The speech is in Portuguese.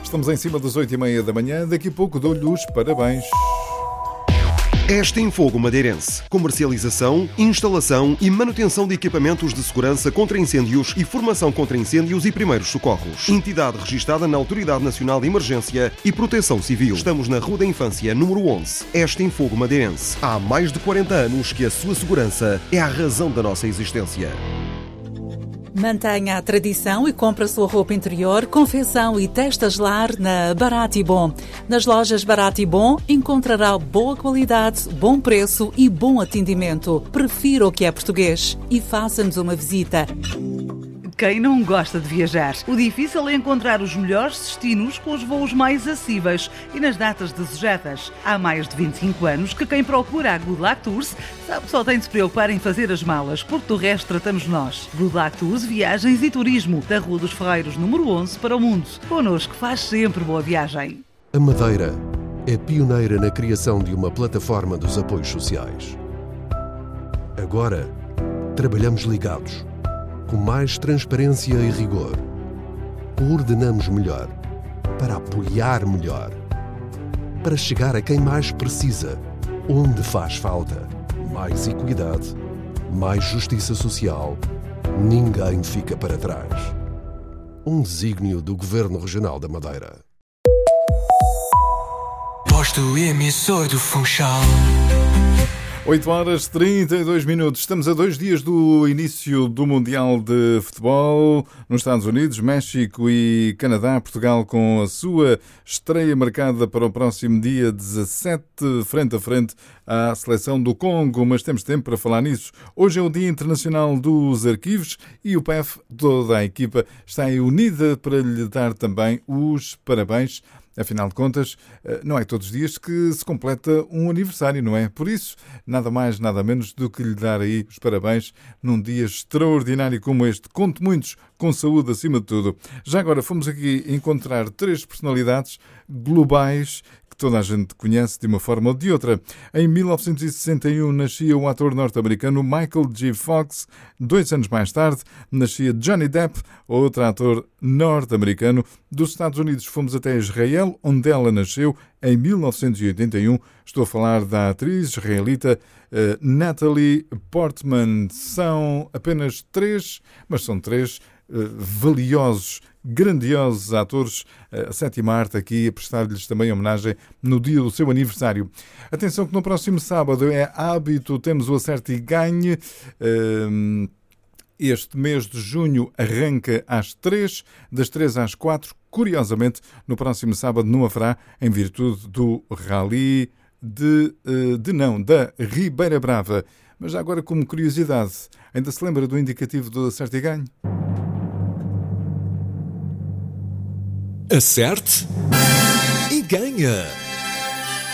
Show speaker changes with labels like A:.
A: Estamos em cima das 8h30 da manhã. Daqui a pouco dou-lhe os parabéns.
B: Esta em Fogo Madeirense. Comercialização, instalação e manutenção de equipamentos de segurança contra incêndios e formação contra incêndios e primeiros socorros. Entidade registada na Autoridade Nacional de Emergência e Proteção Civil. Estamos na Rua da Infância, número 11. Esta em Fogo Madeirense. Há mais de 40 anos que a sua segurança é a razão da nossa existência.
C: Mantenha a tradição e compre a sua roupa interior, confecção e testas lar na Barato e Bom. Nas lojas Barato e Bom encontrará boa qualidade, bom preço e bom atendimento. Prefira o que é português e faça-nos uma visita.
D: Quem não gosta de viajar? O difícil é encontrar os melhores destinos com os voos mais acessíveis e nas datas desejadas. Há mais de 25 anos que quem procura a Good Luck Tours sabe que só tem de se preocupar em fazer as malas, porque do resto tratamos nós. Good Luck Tours, viagens e turismo, da Rua dos Ferreiros, número 11, para o mundo. Connosco faz sempre boa viagem.
E: A Madeira é pioneira na criação de uma plataforma dos apoios sociais. Agora, trabalhamos ligados, com mais transparência e rigor. Coordenamos melhor, para apoiar melhor, para chegar a quem mais precisa, onde faz falta. Mais equidade, mais justiça social. Ninguém fica para trás. Um desígnio do Governo Regional da Madeira.
F: Posto emissor do Funchal.
A: 8h32. Estamos a 2 dias do início do Mundial de Futebol nos Estados Unidos, México e Canadá. Portugal com a sua estreia marcada para o próximo dia 17, frente a frente à seleção do Congo. Mas temos tempo para falar nisso. Hoje é o Dia Internacional dos Arquivos e o PEF, toda a equipa, está aí unida para lhe dar também os parabéns. Afinal de contas, não é todos os dias que se completa um aniversário, não é? Por isso, nada mais, nada menos do que lhe dar aí os parabéns num dia extraordinário como este. Conto muitos, com saúde acima de tudo. Já agora fomos aqui encontrar 3 personalidades globais que toda a gente conhece de uma forma ou de outra. Em 1961 nascia o ator norte-americano Michael J. Fox. 2 anos mais tarde nascia Johnny Depp, outro ator norte-americano. Dos Estados Unidos fomos até Israel, onde ela nasceu em 1981. Estou a falar da atriz israelita Natalie Portman. São apenas 3, mas são 3 valiosos, grandiosos atores. A 7ª arte aqui a prestar-lhes também homenagem no dia do seu aniversário. Atenção que no próximo sábado é hábito, temos o Acerte e Ganhe. Este mês de junho arranca às 3, das 3 às 4. Curiosamente, no próximo sábado não haverá, em virtude do Rally da Ribeira Brava. Mas já agora, como curiosidade, ainda se lembra do indicativo do Acerte e Ganhe?
G: Acerte e ganha!